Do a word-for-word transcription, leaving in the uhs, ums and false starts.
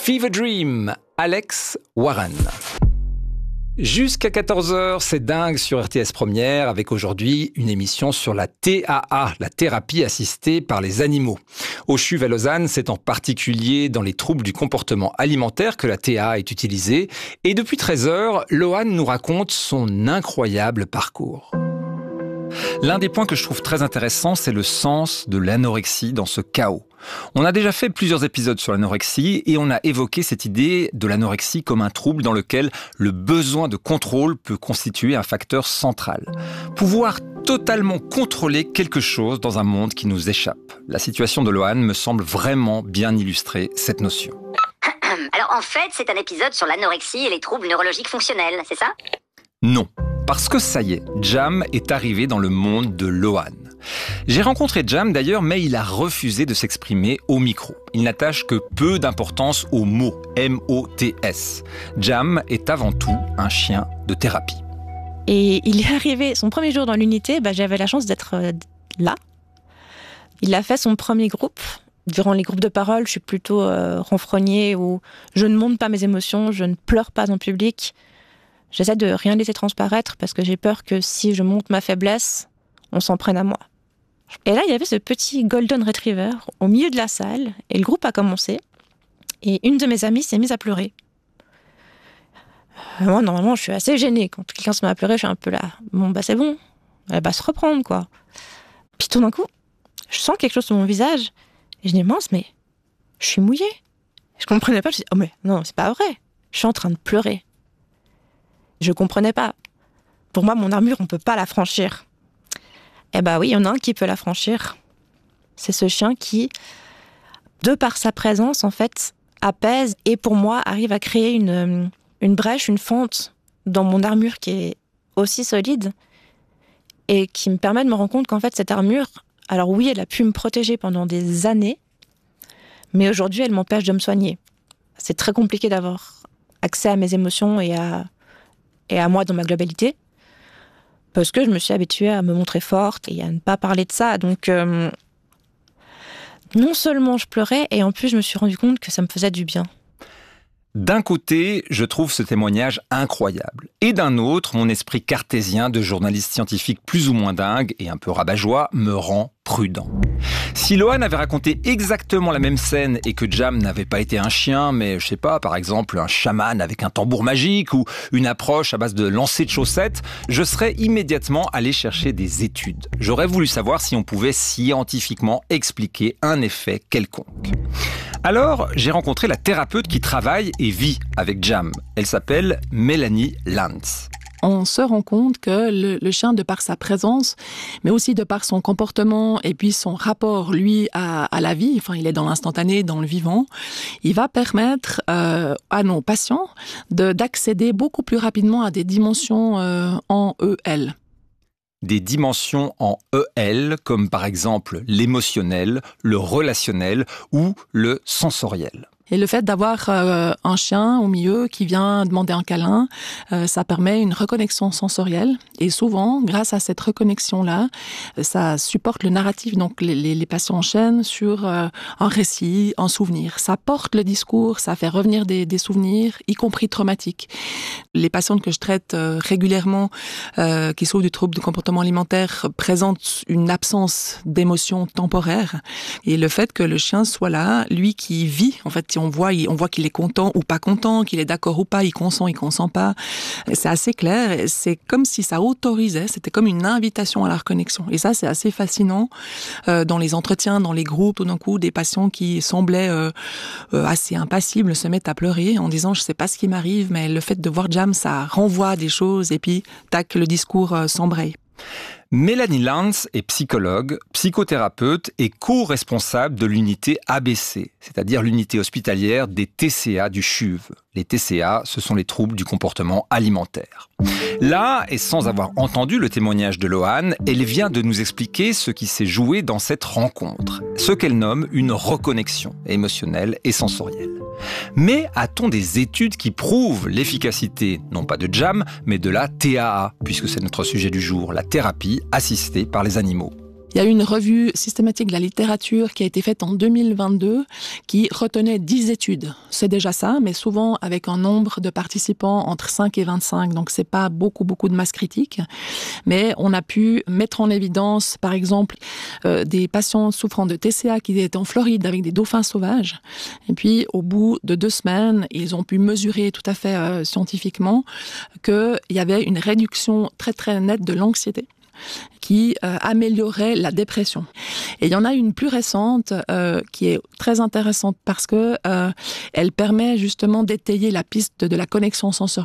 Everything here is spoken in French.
Fever Dream, Alex Warren. Jusqu'à quatorze heures, c'est dingue sur R T S Première, avec aujourd'hui une émission sur la T A A, la thérapie assistée par les animaux. Au C H U V à Lausanne, c'est en particulier dans les troubles du comportement alimentaire que la T A A est utilisée. Et depuis treize heures, Loane nous raconte son incroyable parcours. L'un des points que je trouve très intéressant, c'est le sens de l'anorexie dans ce chaos. On a déjà fait plusieurs épisodes sur l'anorexie et on a évoqué cette idée de l'anorexie comme un trouble dans lequel le besoin de contrôle peut constituer un facteur central. Pouvoir totalement contrôler quelque chose dans un monde qui nous échappe. La situation de Loane me semble vraiment bien illustrer cette notion. Alors en fait, c'est un épisode sur l'anorexie et les troubles neurologiques fonctionnels, c'est ça ? Non. Parce que ça y est, Jam est arrivé dans le monde de Loane. J'ai rencontré Jam d'ailleurs, mais il a refusé de s'exprimer au micro. Il n'attache que peu d'importance au mot, M O T S. Jam est avant tout un chien de thérapie. Et il est arrivé, son premier jour dans l'unité, bah, j'avais la chance d'être euh, là. Il a fait son premier groupe. Durant les groupes de parole, je suis plutôt euh, renfrognée, où je ne montre pas mes émotions, je ne pleure pas en public. J'essaie de rien laisser transparaître parce que j'ai peur que si je montre ma faiblesse, on s'en prenne à moi. Et là, il y avait ce petit Golden Retriever au milieu de la salle et le groupe a commencé et une de mes amies s'est mise à pleurer. Euh, moi, normalement, je suis assez gênée. Quand quelqu'un se met à pleurer, je suis un peu là. Bon, bah c'est bon, elle va se reprendre, quoi. Puis tout d'un coup, je sens quelque chose sur mon visage et je dis, mince, mais je suis mouillée. Je comprenais pas, je dis, oh mais non, c'est pas vrai. Je suis en train de pleurer. Je comprenais pas. Pour moi, mon armure, on peut pas la franchir. Eh ben oui, il y en a un qui peut la franchir. C'est ce chien qui, de par sa présence, en fait, apaise et pour moi, arrive à créer une, une brèche, une fente dans mon armure qui est aussi solide et qui me permet de me rendre compte qu'en fait, cette armure, alors oui, elle a pu me protéger pendant des années, mais aujourd'hui, elle m'empêche de me soigner. C'est très compliqué d'avoir accès à mes émotions et à et à moi dans ma globalité, parce que je me suis habituée à me montrer forte et à ne pas parler de ça. Donc, euh, non seulement je pleurais, et en plus je me suis rendu compte que ça me faisait du bien. D'un côté, je trouve ce témoignage incroyable. Et d'un autre, mon esprit cartésien de journaliste scientifique plus ou moins dingue et un peu rabat-joie me rend prudent. Si Loane avait raconté exactement la même scène et que Jam n'avait pas été un chien, mais je sais pas, par exemple un chaman avec un tambour magique ou une approche à base de lancer de chaussettes, je serais immédiatement allé chercher des études. J'aurais voulu savoir si on pouvait scientifiquement expliquer un effet quelconque. Alors, j'ai rencontré la thérapeute qui travaille et vit avec Jam. Elle s'appelle Mélanie Lantz. On se rend compte que le, le chien, de par sa présence, mais aussi de par son comportement et puis son rapport, lui, à, à la vie, enfin, il est dans l'instantané, dans le vivant, il va permettre euh, à nos patients de, d'accéder beaucoup plus rapidement à des dimensions euh, en E L. Des dimensions en E L, comme par exemple l'émotionnel, le relationnel ou le sensoriel. Et le fait d'avoir euh, un chien au milieu qui vient demander un câlin, euh, ça permet une reconnexion sensorielle. Et souvent, grâce à cette reconnexion-là, ça supporte le narratif. Donc, les, les, les patients enchaînent sur euh, un récit, un souvenir. Ça porte le discours, ça fait revenir des, des souvenirs, y compris traumatiques. Les patientes que je traite euh, régulièrement, euh, qui souffrent du trouble du comportement alimentaire, présentent une absence d'émotion temporaire. Et le fait que le chien soit là, lui qui vit, en fait, on voit, on voit qu'il est content ou pas content, qu'il est d'accord ou pas, il consent, il consent pas. C'est assez clair. C'est comme si ça autorisait, c'était comme une invitation à la reconnexion. Et ça, c'est assez fascinant. Euh, dans les entretiens, dans les groupes, tout d'un coup, des patients qui semblaient euh, euh, assez impassibles se mettent à pleurer en disant « je sais pas ce qui m'arrive », mais le fait de voir Jam, ça renvoie à des choses et puis, tac, le discours euh, s'embraye. Mélanie Lantz est psychologue, psychothérapeute et co-responsable de l'unité A B C, c'est-à-dire l'unité hospitalière des T C A du C H U V. Les T C A, ce sont les troubles du comportement alimentaire. Là, et sans avoir entendu le témoignage de Loane, elle vient de nous expliquer ce qui s'est joué dans cette rencontre, ce qu'elle nomme une reconnexion émotionnelle et sensorielle. Mais a-t-on des études qui prouvent l'efficacité, non pas de Jam, mais de la T A A, puisque c'est notre sujet du jour, la thérapie assistée par les animaux ? Il y a eu une revue systématique de la littérature qui a été faite en deux mille vingt-deux qui retenait dix études. C'est déjà ça, mais souvent avec un nombre de participants entre cinq et vingt-cinq, donc c'est pas beaucoup, beaucoup de masse critique. Mais on a pu mettre en évidence, par exemple, euh, des patients souffrant de T C A qui étaient en Floride avec des dauphins sauvages. Et puis, au bout de deux semaines, ils ont pu mesurer tout à fait euh, scientifiquement qu'il y avait une réduction très, très nette de l'anxiété qui euh, améliorait la dépression. Et il y en a une plus récente euh, qui est très intéressante parce que euh, elle permet justement d'étayer la piste de, de la connexion sensorielle.